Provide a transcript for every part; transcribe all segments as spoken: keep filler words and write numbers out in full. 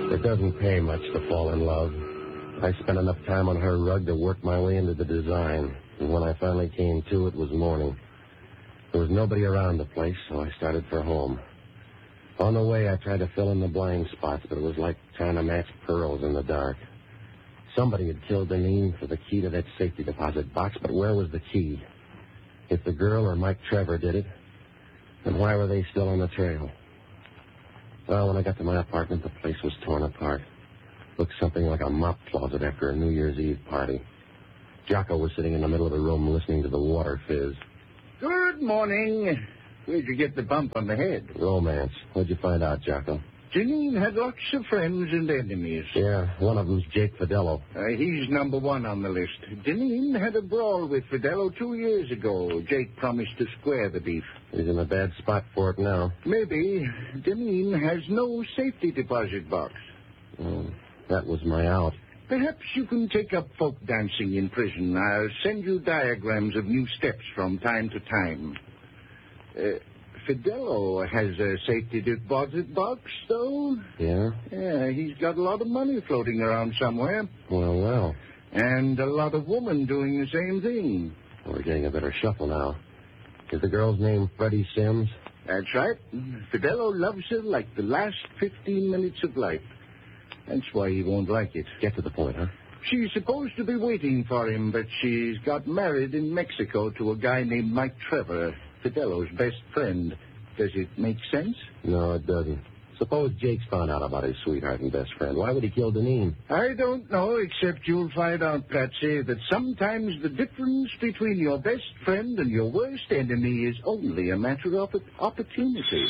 It doesn't pay much to fall in love. I spent enough time on her rug to work my way into the design. And when I finally came to, it was morning. There was nobody around the place, so I started for home. On the way, I tried to fill in the blind spots, but it was like trying to match pearls in the dark. Somebody had killed Deneen for the key to that safety deposit box, but where was the key? If the girl or Mike Trevor did it, then why were they still on the trail? Well, when I got to my apartment, the place was torn apart. Looked something like a mop closet after a New Year's Eve party. Jocko was sitting in the middle of the room listening to the water fizz. Good morning. Where'd you get the bump on the head? Romance. What'd you find out, Jocko? Janine had lots of friends and enemies. Yeah, one of them's Jake Fidello. Uh, he's number one on the list. Janine had a brawl with Fidello two years ago. Jake promised to square the beef. He's in a bad spot for it now. Maybe. Janine has no safety deposit box. Oh, that was my out. Perhaps you can take up folk dancing in prison. I'll send you diagrams of new steps from time to time. Uh, Fidello has a safety deposit box, though. Yeah? Yeah, he's got a lot of money floating around somewhere. Well, well. And a lot of women doing the same thing. We're getting a better shuffle now. Is the girl's name Freddie Sims? That's right. Fidello loves her like the last fifteen minutes of life. That's why he won't like it. Get to the point, huh? She's supposed to be waiting for him, but she's got married in Mexico to a guy named Mike Trevor, Fidello's best friend. Does it make sense? No, it doesn't. Suppose Jake's found out about his sweetheart and best friend. Why would he kill Deneen? I don't know, except you'll find out, Patsy, that sometimes the difference between your best friend and your worst enemy is only a matter of opportunity.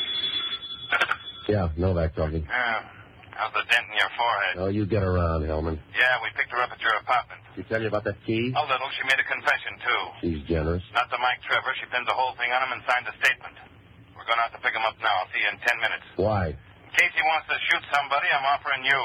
Yeah, Novak talking. Yeah. How's the dent in your forehead? Oh, you get around, Hellman. Yeah, we picked her up at your apartment. She tell you about that key? A little. She made a confession, too. She's generous. Not to Mike Trevor. She pinned the whole thing on him and signed a statement. We're going to have to pick him up now. I'll see you in ten minutes. Why? In case he wants to shoot somebody, I'm offering you.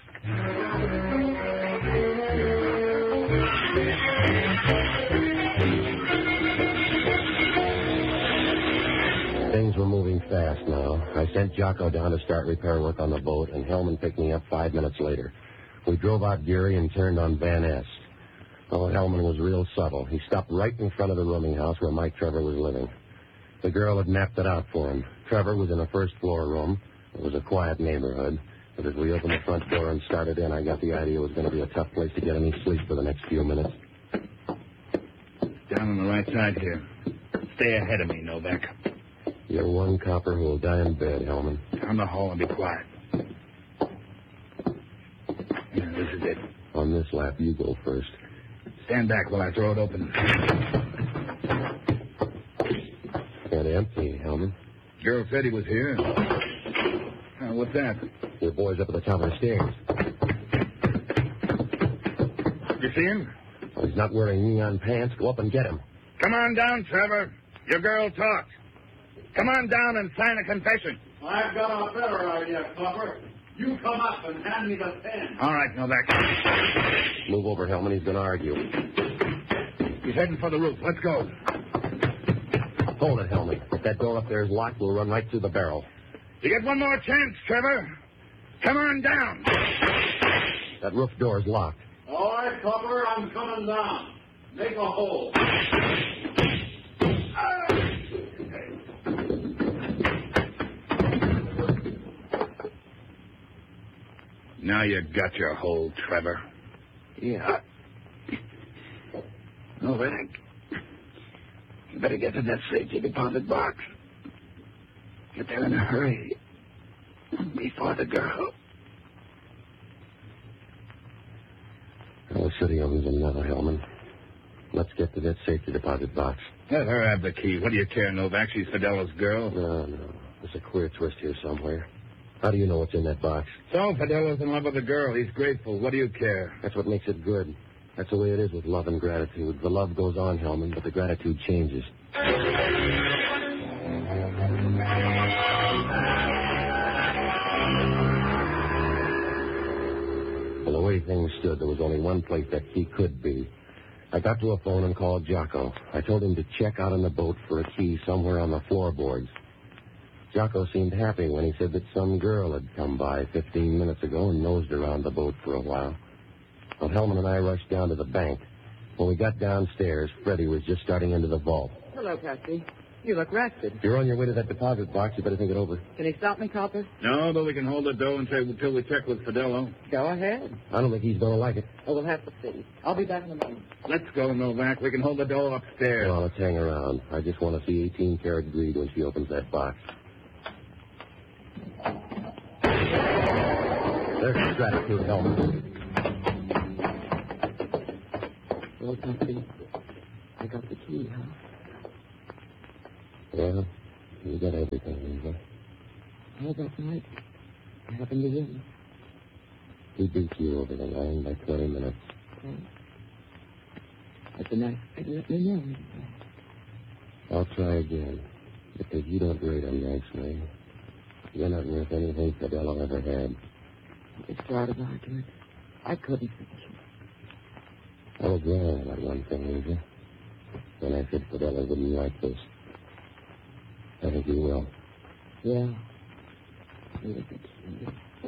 Things were moving fast now. I sent Jocko down to start repair work on the boat, and Hellman picked me up five minutes later. We drove out Geary and turned on Van Ness. Oh, Hellman was real subtle. He stopped right in front of the rooming house where Mike Trevor was living. The girl had mapped it out for him. Trevor was in a first-floor room. It was a quiet neighborhood. But as we opened the front door and started in, I got the idea it was going to be a tough place to get any sleep for the next few minutes. Down on the right side here. Stay ahead of me, Novak. You're one copper who will die in bed, Hellman. Down the hall and be quiet. Yeah, this is it. On this lap, you go first. Stand back while I throw it open. Can't empty, Hellman. Girl said he was here. Uh, what's that? Your boy's up at the top of the stairs. You see him? Well, he's not wearing neon pants. Go up and get him. Come on down, Trevor. Your girl talked. Come on down and sign a confession. I've got a better idea, Copper. You come up and hand me the pen. All right, Novak. Move over, Hellman. He's going to argue. He's heading for the roof. Let's go. Hold it, Hellman. If that door up there is locked, we'll run right through the barrel. You get one more chance, Trevor. Come on down. That roof door is locked. All right, Copper, I'm coming down. Make a hole. Now you got your hole, Trevor. Yeah. Novak, you better get to that safety deposit box. Get there in a hurry. Before the girl. The city owns another, Hellman. Let's get to that safety deposit box. Let her have the key. What do you care, Novak? She's Fidello's girl. No, no. There's a queer twist here somewhere. How do you know what's in that box? So, Fidello's in love with the girl. He's grateful. What do you care? That's what makes it good. That's the way it is with love and gratitude. The love goes on, Hellman, but the gratitude changes. Well, the way things stood, there was only one place that key could be. I got to a phone and called Jocko. I told him to check out on the boat for a key somewhere on the floorboards. Jocko seemed happy when he said that some girl had come by fifteen minutes ago and nosed around the boat for a while. Well, Hellman and I rushed down to the bank. When we got downstairs, Freddie was just starting into the vault. Hello, Patsy. You look rested. If you're on your way to that deposit box, you better think it over. Can he stop me, Copper? No, but we can hold the dough until, until we check with Fidello. Go ahead. I don't think he's going to like it. Oh, we'll have to see. I'll be back in a moment. Let's go, Novak. We can hold the dough upstairs. Well, let's hang around. I just want to see eighteen karat greed when she opens that box. There's the strap to it, Hellman. Well, Patsy, I got the key, huh? Yeah, you got everything, Lisa. How that night? What happened to him? He beat you over the line by twenty minutes. Okay. That's a nice way to let me know. I'll try again. Because you don't rate him nicely. You're not worth anything Fidello ever had. At the start of the argument, I couldn't finish it. I was wrong about one thing, Lisa. When I said Fidello wouldn't like this. I think he will. Yeah. He was a kid.